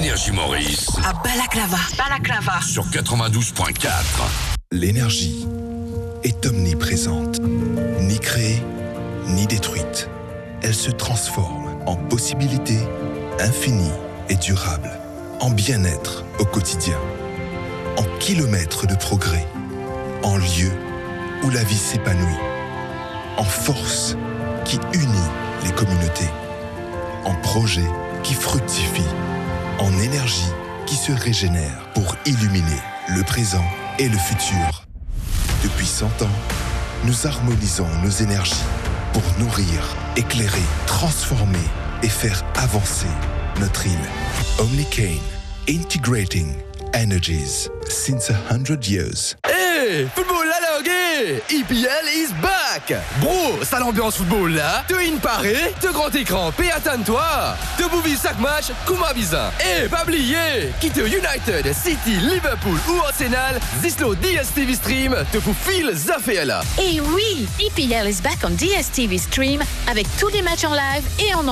Énergie Maurice. À Balaclava. Sur 92.4. L'énergie est omniprésente. Ni créée, ni détruite. Elle se transforme en possibilités infinies et durables. En bien-être au quotidien. En kilomètres de progrès. En lieux où la vie s'épanouit. En force qui unit les communautés. En projet qui fructifie. En énergie qui se régénère pour illuminer le présent et le futur. Depuis 100 ans, nous harmonisons nos énergies pour nourrir, éclairer, transformer et faire avancer notre île. Omnicane, integrating energies since 100 years. Hey, football la langue! EPL is back! Bro, ça l'ambiance football là! Te in paré, te grand écran, paie attends-toi! Te bouvis chaque match, kuma bizarre! Et pas oublier, quitte United, City, Liverpool ou Arsenal, Zislo DSTV Stream te fout fil Zaféala! Et oui, EPL is back on DSTV Stream avec tous les matchs en live et en